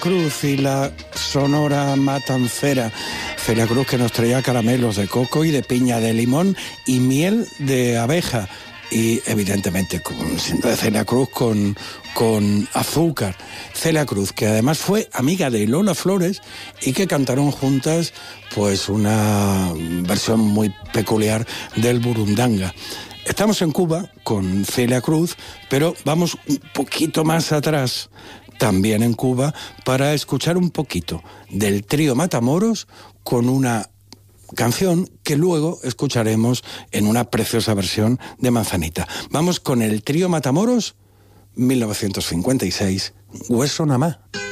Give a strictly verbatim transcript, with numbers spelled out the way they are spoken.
Cruz y la Sonora Matancera. Celia Cruz, que nos traía caramelos de coco y de piña de limón y miel de abeja. Y evidentemente, con, siendo de Celia Cruz, con, con azúcar. Celia Cruz, que además fue amiga de Lola Flores y que cantaron juntas pues una versión muy peculiar del burundanga. Estamos en Cuba con Celia Cruz, pero vamos un poquito más atrás, también en Cuba, para escuchar un poquito del trío Matamoros con una canción que luego escucharemos en una preciosa versión de Manzanita. Vamos con el trío Matamoros, mil novecientos cincuenta y seis, Hueso Namá.